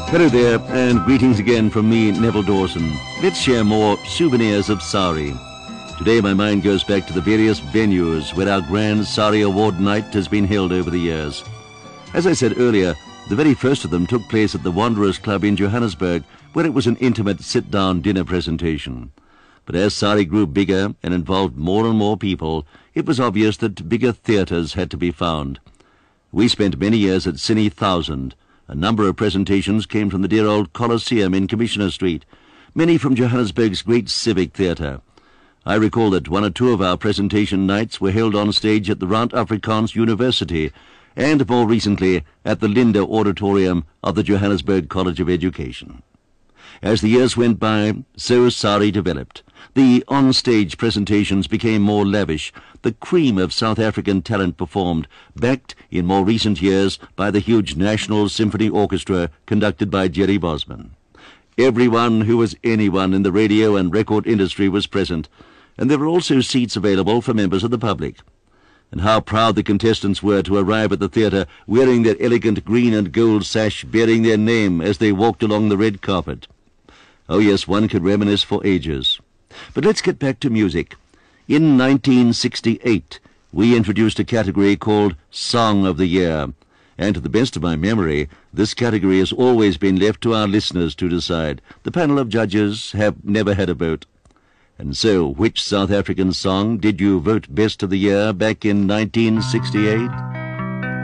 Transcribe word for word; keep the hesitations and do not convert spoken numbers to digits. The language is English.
Hello there, and greetings again from me, Neville Dawson. Let's share more souvenirs of Sari. Today my mind goes back to the various venues where our grand Sari Award night has been held over the years. As I said earlier, the very first of them took place at the Wanderers Club in Johannesburg, where it was an intimate sit-down dinner presentation. But as Sari grew bigger and involved more and more people, it was obvious that bigger theatres had to be found. We spent many years at Cine Thousand. A number of presentations came from the dear old Coliseum in Commissioner Street, many from Johannesburg's great civic theatre. I recall that one or two of our presentation nights were held on stage at the Rand Afrikaans University, and more recently at the Linda Auditorium of the Johannesburg College of Education. As the years went by, so Sari developed. The on-stage presentations became more lavish. The cream of South African talent performed, backed in more recent years by the huge National Symphony Orchestra conducted by Jerry Bosman. Everyone who was anyone in the radio and record industry was present, and there were also seats available for members of the public. And how proud the contestants were to arrive at the theatre wearing their elegant green and gold sash bearing their name as they walked along the red carpet. Oh yes, one could reminisce for ages. But let's get back to music. In nineteen sixty-eight, we introduced a category called Song of the Year, and to the best of my memory, this category has always been left to our listeners to decide. The panel of judges have never had a vote. And so, which South African song did you vote Best of the Year back in nineteen sixty-eight?